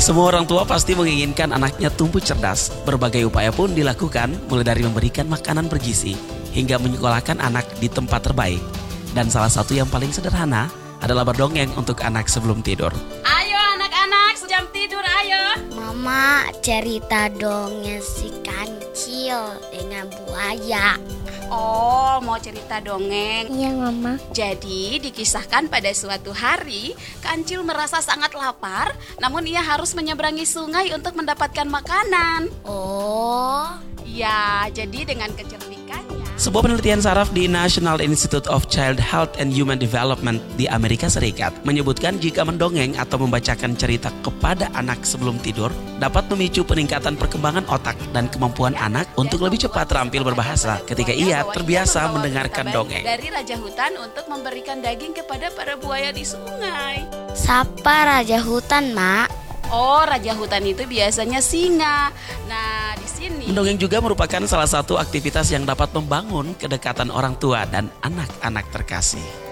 Semua orang tua pasti menginginkan anaknya tumbuh cerdas. Berbagai upaya pun dilakukan, mulai dari memberikan makanan bergizi hingga menyekolahkan anak di tempat terbaik. Dan salah satu yang paling sederhana adalah berdongeng untuk anak sebelum tidur. Ayo anak-anak, jam tidur ayo. Mama, cerita dongeng si kancil dengan buaya. Oh, mau cerita dongeng? Iya, Mama. Jadi dikisahkan pada suatu hari, Kancil merasa sangat lapar, namun ia harus menyeberangi sungai untuk mendapatkan makanan. Oh, Ya, jadi dengan kecerdikannya. Sebuah penelitian saraf di National Institute of Child Health and Human Development di Amerika Serikat menyebutkan jika mendongeng atau membacakan cerita kepada anak sebelum tidur dapat memicu peningkatan perkembangan otak dan kemampuan anak untuk lebih cepat terampil berbahasa ketika ia terbiasa mendengarkan dongeng. Dari Raja Hutan untuk memberikan daging kepada para buaya di sungai. siapa raja hutan, Mak? Oh, Raja Hutan itu biasanya singa. Nah, di sini Mendongeng juga merupakan salah satu aktivitas yang dapat membangun kedekatan orang tua dan anak-anak terkasih.